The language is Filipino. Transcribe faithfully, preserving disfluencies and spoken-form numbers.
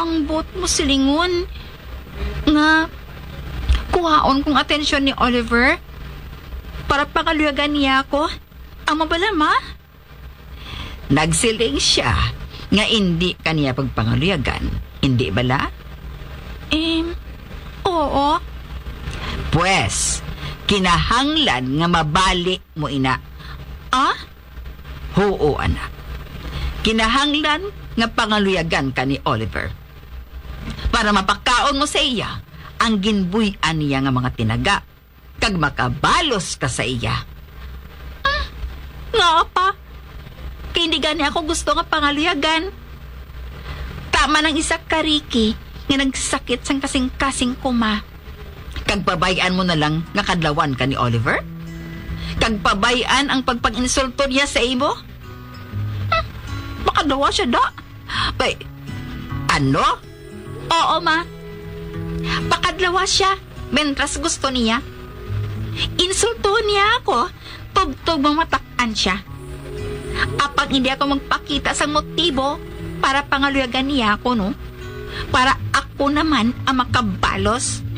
ang bot mo silingon nga kuhaon kong atensyon ni Oliver para pangaluyagan niya ako. Ang mabala, ma? Nagsiling siya nga hindi kaniya pagpangaluyagan. Hindi bala? Eh, oo. Pwes, kinahanglan nga mabalik mo ina. Ah? Oo, anak. Kinahanglan nga pangaluyagan ka ni Oliver. Para mapakaon mo sa iya ang ginbuyan niya nga mga tinaga. Kag makabalos ka sa iya. Ah, nga pa. Kaya hindi gani ako gusto nga pangaluyagan. Tama ng isa kariki nga nagsakit sang kasing-kasing kuma. Kag pabayaan mo na lang nga kadlawan ka ni Oliver? Kag pabayaan ang pagpag-insulto niya sa imo? Hmm, makadawa siya da. Bay, ano? Oo, ma. Pakadlawa siya, mentras gusto niya. Insulto niya ako, tugtog mamatakan siya. Apang hindi ako magpakita sa motibo para pangaluyagan niya ako, no? Para ako naman ang makabalos.